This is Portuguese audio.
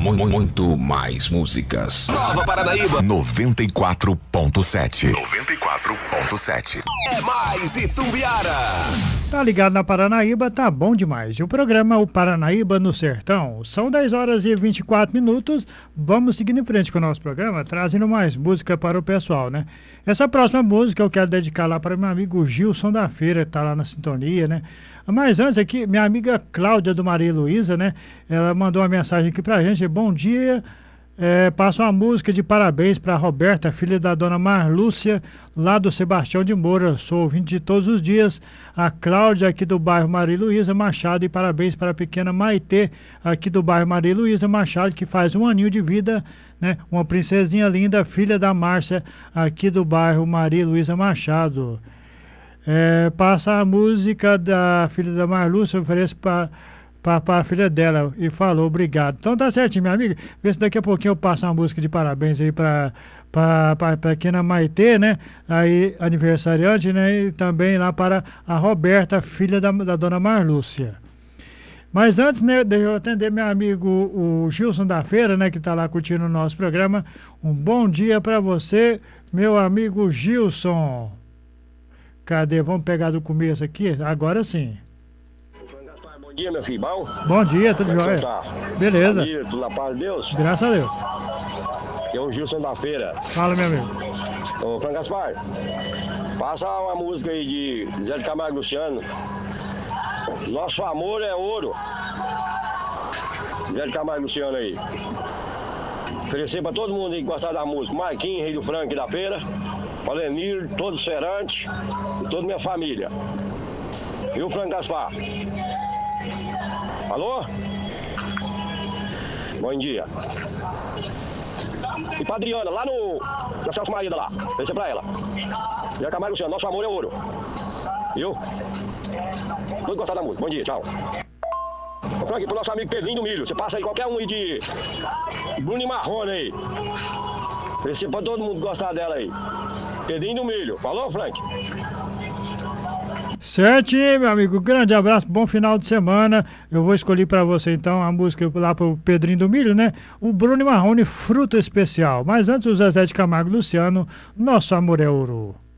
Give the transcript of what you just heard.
muito mais músicas. Nova Paranaíba 94.7. 94.7. É mais Itumbiara. Tá ligado na Paranaíba, tá bom demais. O programa O Paranaíba no Sertão. São 10 horas e 24 minutos. Vamos seguindo em frente com o nosso programa, trazendo mais música para o pessoal, né? Essa próxima música eu quero dedicar lá para meu amigo Gilson da Feira, que tá lá na sintonia, né? Mas antes aqui, minha amiga Cláudia do Maria Luísa, né? Ela mandou uma mensagem aqui pra gente. Bom dia. Passa uma música de parabéns para Roberta, filha da dona Marlúcia, lá do Sebastião de Moura. Sou ouvinte de todos os dias. A Cláudia, aqui do bairro Maria Luísa Machado. E parabéns para a pequena Maitê, aqui do bairro Maria Luísa Machado, que faz 1 aninho de vida, né? Uma princesinha linda, filha da Márcia, aqui do bairro Maria Luísa Machado. Passa a música da filha da Marlúcia, ofereço para a filha dela, e falou obrigado. Então tá certinho, minha amiga. Vê se daqui a pouquinho eu passo uma música de parabéns aí para a pequena Maitê, né? Aí, aniversariante, né? E também lá para a Roberta, filha da dona Marlúcia. Mas antes, né, de eu atender meu amigo o Gilson da Feira, né, que tá lá curtindo o nosso programa. Um bom dia para você, meu amigo Gilson. Cadê? Vamos pegar do começo aqui? Agora sim. Bom dia, meu filho. Bom? Bom dia, tudo jóia? Tá? Beleza. Família, tudo na paz de Deus? Graças a Deus. Eu sou o Gilson da Feira. Fala, meu amigo. Ô, Franco Gaspar, passa uma música aí de Zé de Camargo e Luciano. Nosso amor é ouro. Zé de Camargo e Luciano aí. Oferecer pra todo mundo aí que gostar da música. Marquinhos, rei do Franco da Feira. Valenir, todos os feirantes e toda minha família. Viu, Franco Gaspar? Alô? Bom dia. E pra Adriana, lá na Celso Marida lá. Oferecer pra ela. Zé Camargo Luciano, nosso amor é ouro. Viu? Todos gostaram da música. Bom dia, tchau. Ô, Frank, pro nosso amigo Pedrinho do Milho. Você passa aí qualquer um aí de Bruno e Marrone aí. Oferecer pra todo mundo gostar dela aí. Pedrinho do Milho. Falou, Frank? Certinho, meu amigo. Grande abraço, bom final de semana. Eu vou escolher para você então a música lá pro Pedrinho do Milho, né? O Bruno Marrone, Fruta Especial. Mas antes o Zezé de Camargo e Luciano, Nosso Amor é Ouro.